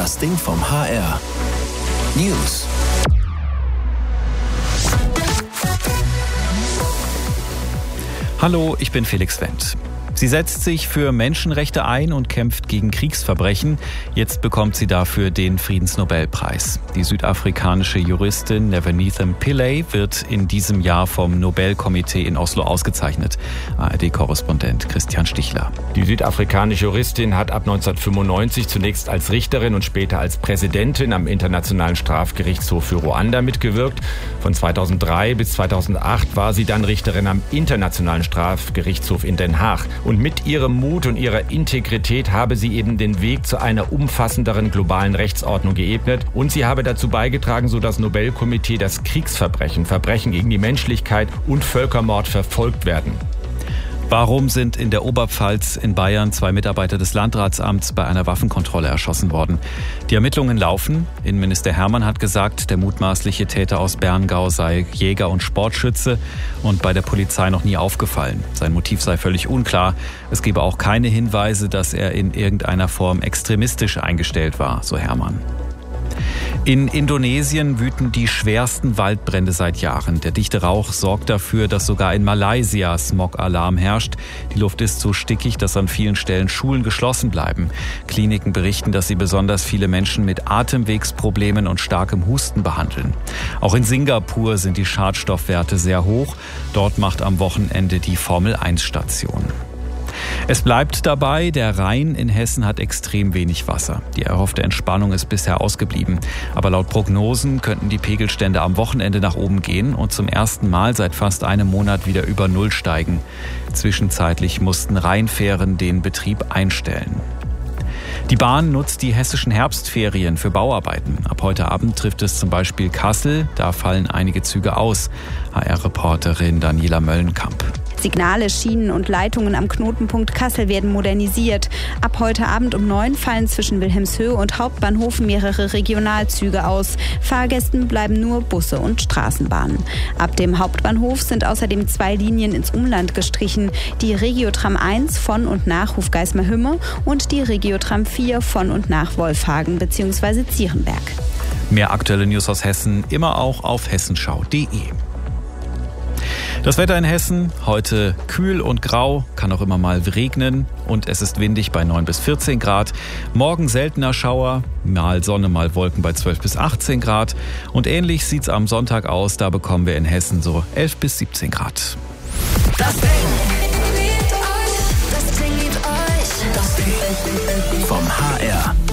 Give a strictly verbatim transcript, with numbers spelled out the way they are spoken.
Das Ding vom H R. News. Hallo, ich bin Felix Wendt. Sie setzt sich für Menschenrechte ein und kämpft gegen Kriegsverbrechen. Jetzt bekommt sie dafür den Friedensnobelpreis. Die südafrikanische Juristin Nevenitha Pillay wird in diesem Jahr vom Nobelkomitee in Oslo ausgezeichnet. A R D-Korrespondent Christian Stichler. Die südafrikanische Juristin hat ab neunzehnhundertfünfundneunzig zunächst als Richterin und später als Präsidentin am Internationalen Strafgerichtshof für Ruanda mitgewirkt. Von zweitausenddrei bis zweitausendacht war sie dann Richterin am Internationalen Strafgerichtshof in Den Haag. Und mit ihrem Mut und ihrer Integrität habe sie eben den Weg zu einer umfassenderen globalen Rechtsordnung geebnet. Und sie habe dazu beigetragen, so das Nobelkomitee, dass Kriegsverbrechen, Verbrechen gegen die Menschlichkeit und Völkermord verfolgt werden. Warum sind in der Oberpfalz in Bayern zwei Mitarbeiter des Landratsamts bei einer Waffenkontrolle erschossen worden? Die Ermittlungen laufen. Innenminister Hermann hat gesagt, der mutmaßliche Täter aus Berngau sei Jäger und Sportschütze und bei der Polizei noch nie aufgefallen. Sein Motiv sei völlig unklar. Es gebe auch keine Hinweise, dass er in irgendeiner Form extremistisch eingestellt war, so Hermann. In Indonesien wüten die schwersten Waldbrände seit Jahren. Der dichte Rauch sorgt dafür, dass sogar in Malaysia Smog-Alarm herrscht. Die Luft ist so stickig, dass an vielen Stellen Schulen geschlossen bleiben. Kliniken berichten, dass sie besonders viele Menschen mit Atemwegsproblemen und starkem Husten behandeln. Auch in Singapur sind die Schadstoffwerte sehr hoch. Dort macht am Wochenende die Formel eins Station. Es bleibt dabei, der Rhein in Hessen hat extrem wenig Wasser. Die erhoffte Entspannung ist bisher ausgeblieben. Aber laut Prognosen könnten die Pegelstände am Wochenende nach oben gehen und zum ersten Mal seit fast einem Monat wieder über Null steigen. Zwischenzeitlich mussten Rheinfähren den Betrieb einstellen. Die Bahn nutzt die hessischen Herbstferien für Bauarbeiten. Ab heute Abend trifft es zum Beispiel Kassel. Da fallen einige Züge aus. H R-Reporterin Daniela Möllenkamp. Signale, Schienen und Leitungen am Knotenpunkt Kassel werden modernisiert. Ab heute Abend um neun fallen zwischen Wilhelmshöhe und Hauptbahnhof mehrere Regionalzüge aus. Fahrgästen bleiben nur Busse und Straßenbahnen. Ab dem Hauptbahnhof sind außerdem zwei Linien ins Umland gestrichen. Die Regiotram eins von und nach Hufgeismar-Hümme und die Regiotram vier von und nach Wolfhagen bzw. Zierenberg. Mehr aktuelle News aus Hessen immer auch auf hessenschau punkt de. Das Wetter in Hessen, heute kühl und grau, kann auch immer mal regnen und es ist windig bei neun bis vierzehn Grad. Morgen seltener Schauer, mal Sonne, mal Wolken bei zwölf bis achtzehn Grad. Und ähnlich sieht's am Sonntag aus, da bekommen wir in Hessen so elf bis siebzehn Grad. Das Ding. Das Ding vom H R.